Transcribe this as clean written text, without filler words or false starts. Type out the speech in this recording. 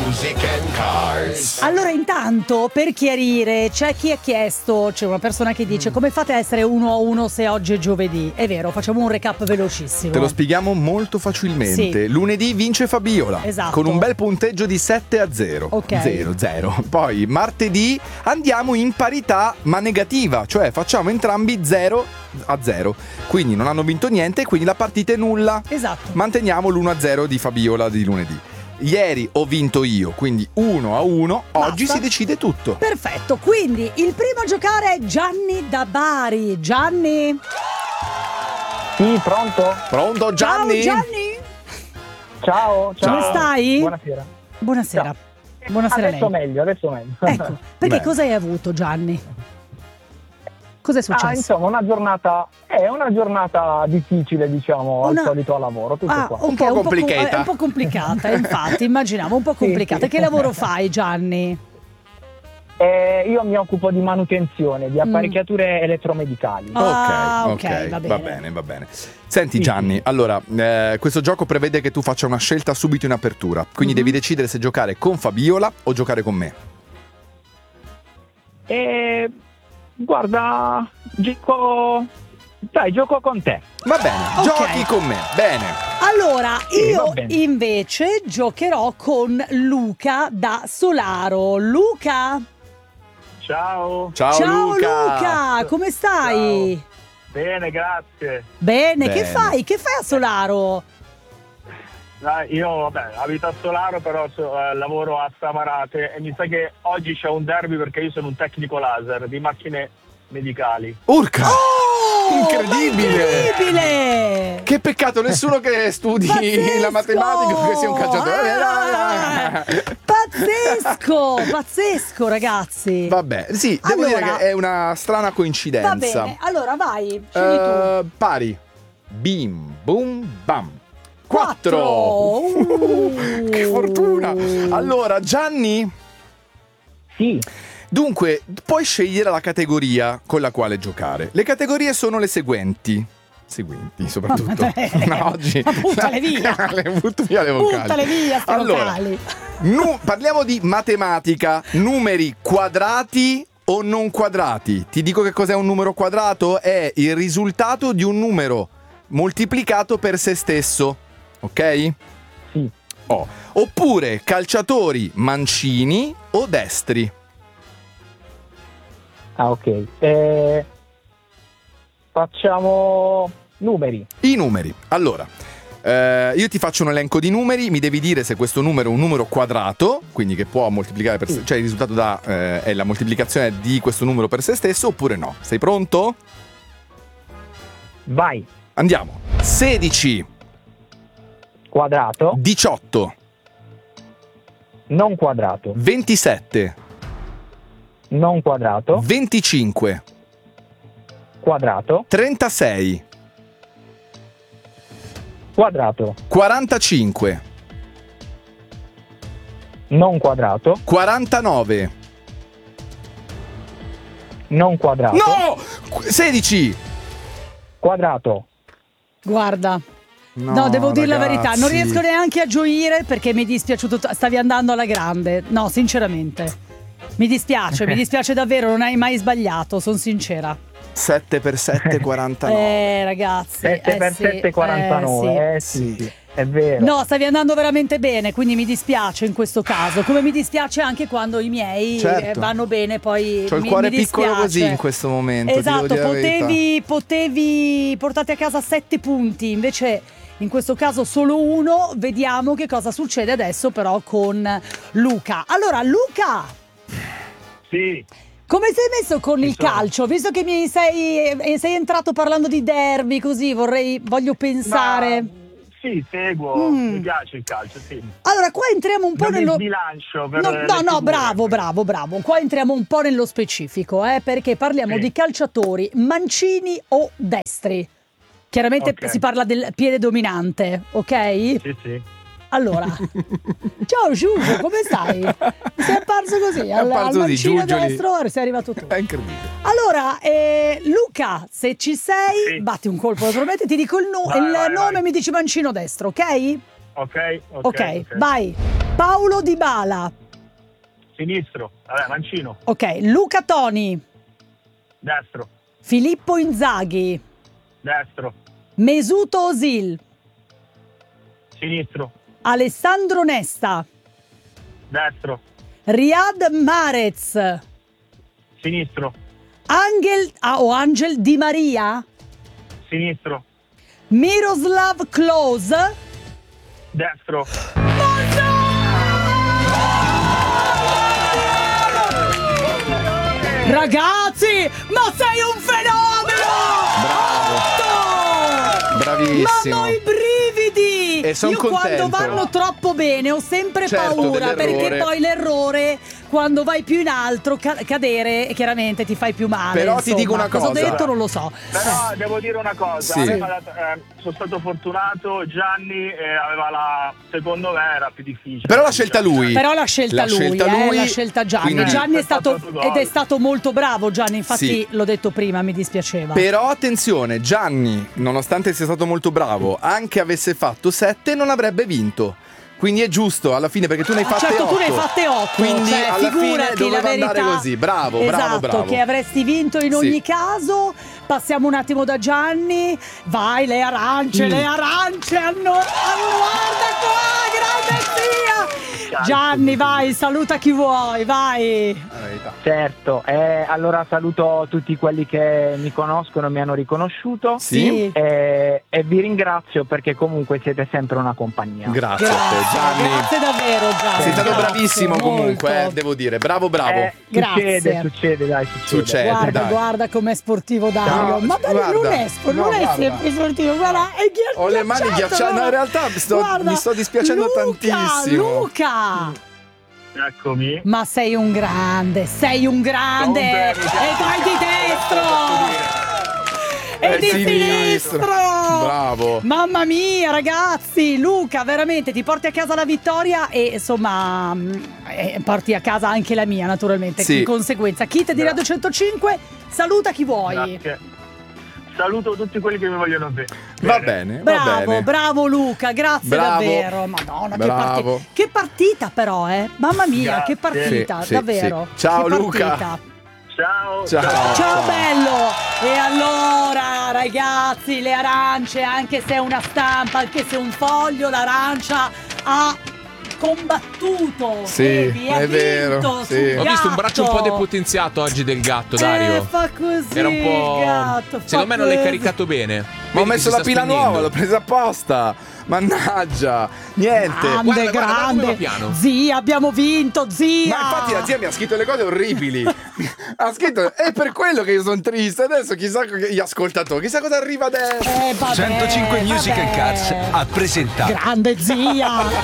music and cars. Allora, intanto, per chiarire, c'è chi ha chiesto, c'è una persona che dice come fate a essere 1-1 se oggi è giovedì? È vero, facciamo un recap velocissimo. Te lo spieghiamo molto facilmente. Sì. Lunedì vince Fabiola, esatto, con un bel punteggio di 7-0. Ok. 0-0. Poi martedì andiamo in parità ma negativa, cioè facciamo entrambi 0-0. Quindi non hanno vinto niente, quindi la partita è nulla. Esatto. Manteniamo l'1-0 di Fabiola di lunedì. Ieri ho vinto io, quindi 1-1. Oggi si decide tutto. Perfetto, quindi il primo a giocare è Gianni da Bari. Gianni? Sì, pronto? Pronto Gianni? Ciao Gianni. Ciao. Come stai? Buonasera. Buonasera. Ciao. Buonasera a Adesso lei. meglio. Ecco, perché Beh. cosa hai avuto, Gianni? Cos'è successo? Insomma, una giornata difficile, diciamo, al solito a lavoro, tutto qua. Ok, Un po' complicata. Un po' complicata, infatti, immaginavo, un po' complicata. Sì. Che lavoro fai, Gianni? Io mi occupo di manutenzione, di apparecchiature elettromedicali. Ok, va bene. Senti Gianni, allora, questo gioco prevede che tu faccia una scelta subito in apertura, quindi devi decidere se giocare con Fabiola o giocare con me. Guarda, gioco con te. Va bene, Ok. giochi con me, bene. Allora, Sì, va io bene. invece giocherò con Luca da Solaro. Luca? Ciao. Ciao Luca, come stai? Bene, grazie. Bene, Bene. che fai? Che fai a Solaro? Io, abito a Solaro, però lavoro a Samarate e mi sa che oggi c'è un derby perché io sono un tecnico laser di macchine medicali. Urca! Oh, Incredibile! ma incredibile! Che peccato, nessuno che studi Pazzesco! la matematica che sia un calciatore. Pazzesco, ragazzi. Vabbè, sì, devo Allora, dire che è una strana coincidenza. Va bene, allora vai, scegli tu. Pari. Bim, boom, bam. 4. 4. Che fortuna. Allora, Gianni, Sì. dunque, puoi scegliere la categoria con la quale giocare. Le categorie sono le seguenti, soprattutto. No, oggi Ma buttale via. Butto via le vocali. Buttale via sti Allora, vocali. parliamo di matematica, numeri quadrati o non quadrati. Ti dico che cos'è un numero quadrato? È il risultato di un numero moltiplicato per se stesso, ok? Sì. Oppure calciatori mancini o destri. Ok. Facciamo numeri. I numeri. Allora, io ti faccio un elenco di numeri, mi devi dire se questo numero è un numero quadrato, quindi che può moltiplicare per cioè il risultato è la moltiplicazione di questo numero per se stesso, oppure no. Sei pronto? Vai. Andiamo. 16, Quadrato. 18, Non quadrato. 27, Non quadrato. 25, Quadrato. 36, Quadrato. 45, Non quadrato. 49. Non quadrato. No! 16. Quadrato. Guarda. No, devo dire la verità, non ragazzi. riesco neanche a gioire perché mi è dispiaciuto, stavi andando alla grande. No, sinceramente. Mi dispiace davvero, non hai mai sbagliato, sono sincera. 7 per 7, 49. Ragazzi. 7 per 7, 49. Sì. È vero. No, stavi andando veramente bene, quindi mi dispiace in questo caso. Come mi dispiace anche quando i miei Certo. vanno bene, poi C'ho il mi cuore dispiace. piccolo così in questo momento. ti Esatto, devo dire la verità. potevi portarti a casa 7 punti, invece in questo caso solo uno. Vediamo che cosa succede adesso però con Luca. Allora, Luca, Sì. come sei messo con il calcio? Visto che sei entrato parlando di derby, così voglio pensare. Sì, seguo. Mm. Mi piace il calcio, sì. Allora, qua entriamo un po' Non mi nello sbilancio per No, le no, figure. bravo. Qua entriamo un po' nello specifico, perché parliamo Sì. di calciatori mancini o destri. Chiaramente Ok. si parla del piede dominante, ok? Sì. Allora, ciao Giulio, come stai? Sei apparso così, al apparso così, mancino Giugioli. destro, sei arrivato tu. È incredibile. Allora, Luca, se ci sei, Sì. batti un colpo, naturalmente ti dico il Vai, nome vai. e mi dici mancino destro, ok? Ok. Ok, vai. Paolo Dybala. Sinistro. Vabbè, mancino. Ok, Luca Toni. Destro. Filippo Inzaghi. Destro. Mesut Özil. Sinistro. Alessandro Nesta. Destro. Riyad Mahrez. Sinistro. Angel Di Maria. Sinistro. Miroslav Klose. Destro. Ragazzi, ma sei un fenomeno! Bravo. Bravissimo. Ma ho i brividi! E son Io contento. quando vanno troppo bene ho sempre Certo, paura, dell'errore. perché poi l'errore, quando vai più in alto, cadere, chiaramente ti fai più male. Però ti insomma. dico una Cosa ho cosa. detto non lo so. Però devo dire una cosa, Sì. sono stato fortunato, Gianni aveva secondo me era più difficile. Però l'ha scelta lui. Però l'ha scelta lui, l'ha scelta Gianni. quindi- Gianni è stato Gol. ed è stato molto bravo Gianni, infatti Sì. l'ho detto prima, mi dispiaceva. Però attenzione, Gianni, nonostante sia stato molto bravo, anche avesse fatto 7 non avrebbe vinto. Quindi è giusto alla fine, perché tu ne hai fatte 8. Certo, tu ne hai fatte 8. Quindi cioè, alla fine figurati, doveva la verità. andare così. Bravo, esatto, bravo. che avresti vinto in Sì. ogni caso. Passiamo un attimo da Gianni. Vai, le arance, le arance hanno guarda qua, grande zia. Gianni, vai, saluta chi vuoi, vai. La verità. Certo, allora saluto tutti quelli che mi conoscono, mi hanno riconosciuto Sì. e vi ringrazio perché comunque siete sempre una compagnia. Grazie a te, Gianni. Grazie davvero Gianni. Sei stato Grazie, bravissimo comunque, molto. devo dire. Bravo, bravo. Grazie. Succede, dai, succede. Guarda, dai. guarda com'è sportivo Dario. No, Ma Dario guarda. non è, No, non è guarda. sempre sportivo, guarda, è ghiacciato. Ho le mani ghiacciate. No, in realtà mi sto dispiacendo tantissimo. Luca! Eccomi. Ma sei un grande, sei un grande! Non E bene, vai di destro! E di sinistro! Bravo. Mamma mia, ragazzi, Luca, veramente ti porti a casa la vittoria e insomma porti a casa anche la mia, naturalmente. Sì. In conseguenza, kit di Radio 105, saluta chi vuoi. Grazie. Saluto tutti quelli che mi vogliono bene. Va bene, va Bravo, bene. bravo Luca, grazie Bravo. davvero. Madonna, Bravo. che partita però, Mamma mia, Grazie. che partita, Sì, sì, davvero. sì. Ciao, che Luca. partita. Ciao. Ciao. Ciao bello! E allora ragazzi, le arance, anche se è una stampa, anche se è un foglio, l'arancia ha combattuto. Sì, vedi, ha è vero, vinto sì. sul Ho visto un braccio un po' gatto. depotenziato oggi del gatto, Dario. Fa così, Era un po'. gatto, Secondo me fa non l'hai così. caricato bene. Ma ho Vedi che messo si la sta pila spegnendo. nuova, l'ho presa apposta. Mannaggia, niente. Grande, Guarda, guarda come grande. va piano. Zia, abbiamo vinto, zia. Ma infatti la zia mi ha scritto le cose orribili. Ha scritto, è per quello che io sono triste. Adesso chissà gli ascoltatori, chissà cosa arriva adesso. Vabbè, 105 Music vabbè. and Cars ha presentato Grande zia.